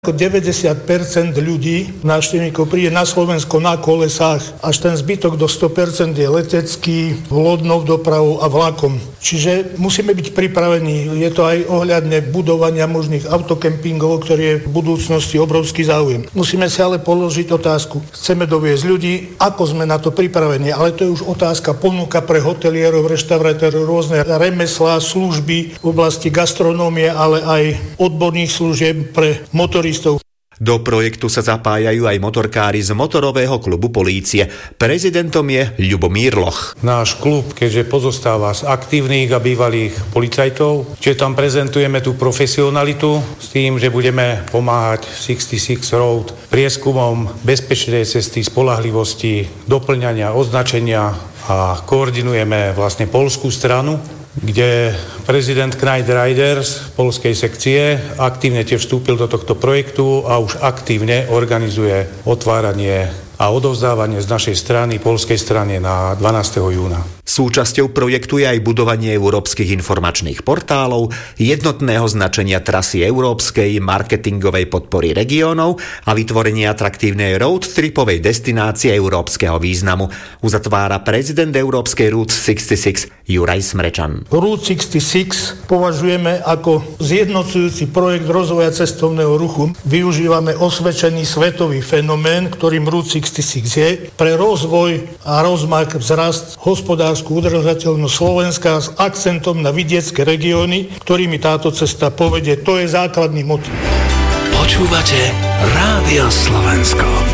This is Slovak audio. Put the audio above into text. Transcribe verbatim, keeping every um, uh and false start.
deväťdesiat percent ľudí, návštevníkov, príde na Slovensko na kolesách, až ten zbytok do sto percent je letecký, lodnou dopravou a vlakom. Čiže musíme byť pripravení. Je to aj ohľadne budovania možných autokempingov, ktorý je v budúcnosti obrovský záujem. Musíme si ale položiť otázku. Chceme doviesť ľudí, ako sme na to pripravení, ale to je už otázka ponuka pre hotelierov, reštauratérov, rôzne remeslá, služby v oblasti gastronómie, ale aj odborných služieb pre motoristov. Do projektu sa zapájajú aj motorkári z motorového klubu polície. Prezidentom je Ľubomír Loch. Náš klub, keďže pozostáva z aktívnych a bývalých policajtov, čiže tam prezentujeme tú profesionalitu s tým, že budeme pomáhať šesťdesiatšesť Road prieskumom bezpečnej cesty, spoľahlivosti, doplňania, označenia a koordinujeme vlastne poľskú stranu, kde prezident Knight Riders poľskej sekcie aktívne tiež vstúpil do tohto projektu a už aktívne organizuje otváranie a odovzdávanie z našej strany, poľskej strane na dvanásteho júna. Súčasťou projektu je aj budovanie európskych informačných portálov, jednotného značenia trasy európskej, marketingovej podpory regiónov a vytvorenie atraktívnej roadtripovej destinácie európskeho významu. Uzatvára prezident Európskej Route šesťdesiatšesť Juraj Smrečan. Route šesťdesiatšesť považujeme ako zjednocujúci projekt rozvoja cestovného ruchu. Využívame osvedčený svetový fenomén, ktorým Route šesťdesiatšesť je, pre rozvoj a rozmach, vzrast, hospodárskú udržateľnosť Slovenska s akcentom na vidiecké regióny, ktorými táto cesta povedie. To je základný motív. Počúvate Rádio Slovensko.